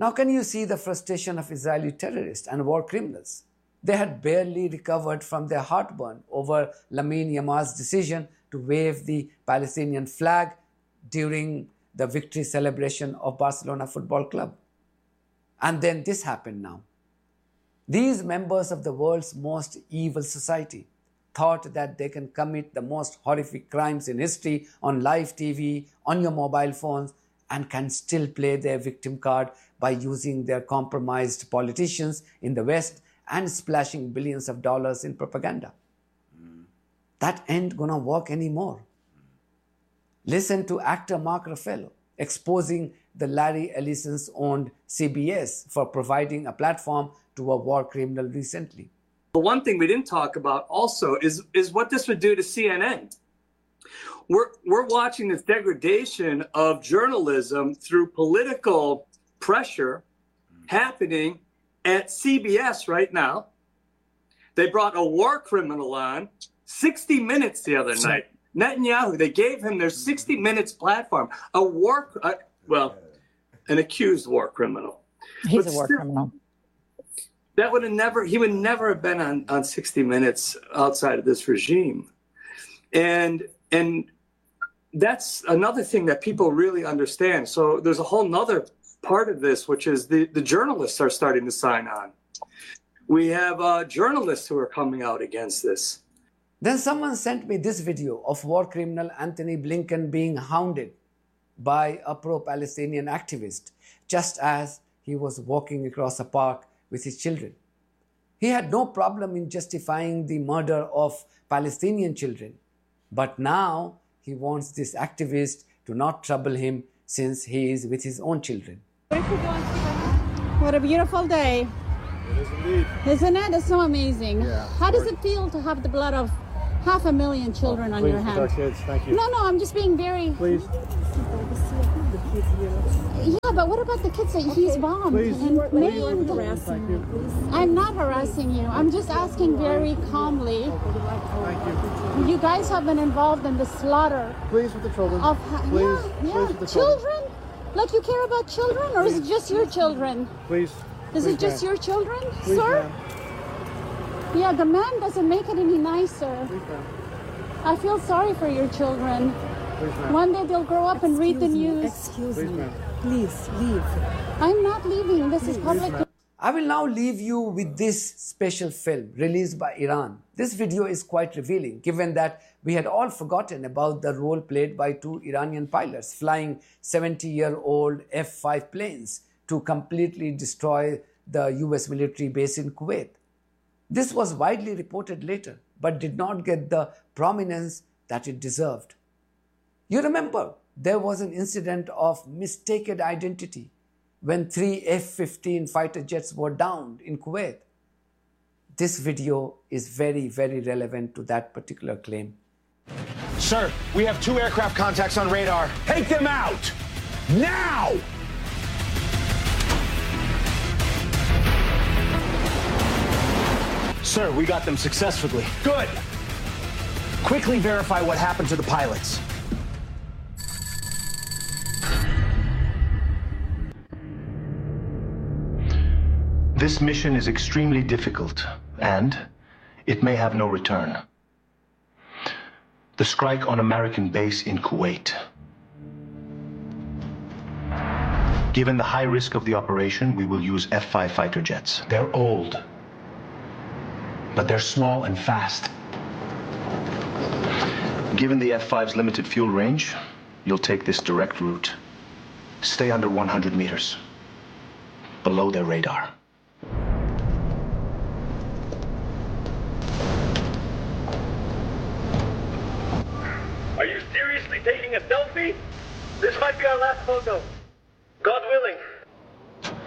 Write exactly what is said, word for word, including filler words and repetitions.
Now can you see the frustration of Israeli terrorists and war criminals? They had barely recovered from their heartburn over Lamin Yamal's decision to wave the Palestinian flag during the victory celebration of Barcelona Football Club. And then this happened now. These members of the world's most evil society thought that they can commit the most horrific crimes in history on live T V, on your mobile phones, and can still play their victim card by using their compromised politicians in the West and splashing billions of dollars in propaganda. Mm. That ain't gonna work anymore. Mm. Listen to actor Mark Ruffalo exposing the Larry Ellison's owned C B S for providing a platform to a war criminal recently. The one thing we didn't talk about also is, is what this would do to C N N. We're, we're watching this degradation of journalism through political pressure happening at C B S right now. They brought a war criminal on sixty minutes the other night. Netanyahu, they gave him their sixty minutes platform. A war, uh, well, an accused war criminal. He's but a war still, criminal. That would have never, he would never have been on, on sixty minutes outside of this regime. And, and that's another thing that people really understand. So there's a whole nother part of this, which is the, the journalists are starting to sign on. We have uh, journalists who are coming out against this. Then someone sent me this video of war criminal Antony Blinken being hounded by a pro-Palestinian activist, just as he was walking across a park with his children. He had no problem in justifying the murder of Palestinian children, but now he wants this activist to not trouble him since he is with his own children. What a beautiful day. It is indeed. Isn't it? It's so amazing. Yeah. How does it feel to have the blood of half a million children oh, on please, your with hands? our kids. Thank you. No, no, I'm just being very... Please. Yeah, but what about the kids that okay. he's bombed Please. and Please. maimed? Thank you. I'm not harassing you. I'm just asking very calmly. Thank you. You guys have been involved in the slaughter. Please with the children. Of, Please. yeah, yeah. Please with the children? children. Like you care about children, or is it just your children? Please. Is Please, it just ma'am. your children, Please, sir? ma'am. Yeah, the man doesn't make it any nicer. Please, ma'am. I feel sorry for your children. Please, ma'am. One day they'll grow up and read the Excuse me, news. Excuse Please, me. ma'am. Please leave. I'm not leaving. This is public. ma'am. I will now leave you with this special film released by Iran. This video is quite revealing, given that we had all forgotten about the role played by two Iranian pilots flying seventy-year-old F five planes to completely destroy the U S military base in Kuwait. This was widely reported later, but did not get the prominence that it deserved. You remember, there was an incident of mistaken identity when three F fifteen fighter jets were downed in Kuwait. This video is very, very relevant to that particular claim. Sir, we have two aircraft contacts on radar. Take them out! Now! Sir, we got them successfully. Good! Quickly verify what happened to the pilots. This mission is extremely difficult, and it may have no return. The strike on American base in Kuwait. Given the high risk of the operation, we will use F five fighter jets. They're old, but they're small and fast. Given the F five's limited fuel range, you'll take this direct route. Stay under one hundred meters, below their radar. Are you seriously taking a selfie? This might be our last photo. God willing.